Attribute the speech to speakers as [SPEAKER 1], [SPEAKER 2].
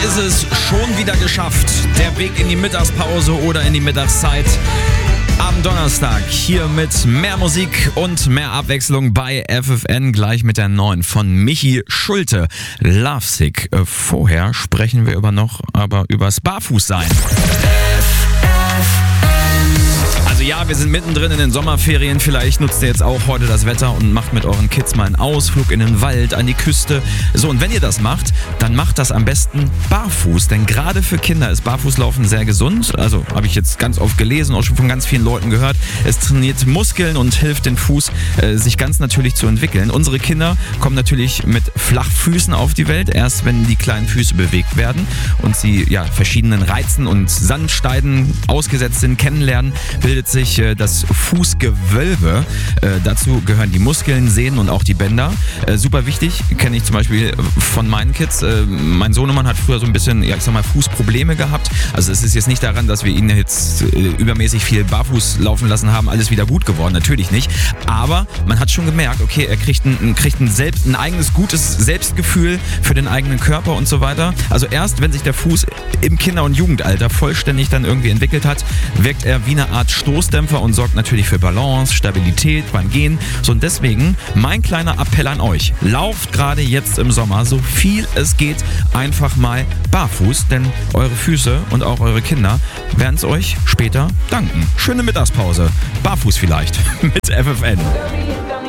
[SPEAKER 1] ist es schon wieder geschafft. Der Weg in die Mittagspause oder in die Mittagszeit. Am Donnerstag hier mit mehr Musik und mehr Abwechslung bei FFN, gleich mit der neuen von Michi Schulte, Lovesick. Vorher sprechen wir aber übers Barfußsein. Also ja, wir sind mittendrin in den Sommerferien. Vielleicht nutzt ihr jetzt auch heute das Wetter und macht mit euren Kids mal einen Ausflug in den Wald, an die Küste. So, und wenn ihr das macht, dann macht das am besten barfuß. Denn gerade für Kinder ist Barfußlaufen sehr gesund. Also habe ich jetzt ganz oft gelesen, auch schon von ganz vielen Leuten gehört. Es trainiert Muskeln und hilft den Fuß, sich ganz natürlich zu entwickeln. Unsere Kinder kommen natürlich mit Flachfüßen auf die Welt. Erst wenn die kleinen Füße bewegt werden und sie verschiedenen Reizen und Sandsteinen ausgesetzt sind, kennenlernen, bildet sich das Fußgewölbe. Dazu gehören die Muskeln, Sehnen und auch die Bänder. Super wichtig, kenne ich zum Beispiel von meinen Kids. Mein Sohnemann hat früher so ein bisschen, Fußprobleme gehabt. Also es ist jetzt nicht daran, dass wir ihn jetzt übermäßig viel barfuß laufen lassen haben, alles wieder gut geworden, natürlich nicht. Aber man hat schon gemerkt, okay, er kriegt ein eigenes gutes Selbstgefühl für den eigenen Körper und so weiter. Also erst, wenn sich der Fuß im Kinder- und Jugendalter vollständig dann irgendwie entwickelt hat, wirkt er wie eine Art Stoßdämpfer und sorgt natürlich für Balance, Stabilität beim Gehen. So, und deswegen mein kleiner Appell an euch. Lauft gerade jetzt im Sommer so viel es geht einfach mal barfuß, denn eure Füße und auch eure Kinder werden es euch später danken. Schöne Mittagspause. Barfuß vielleicht mit FFN.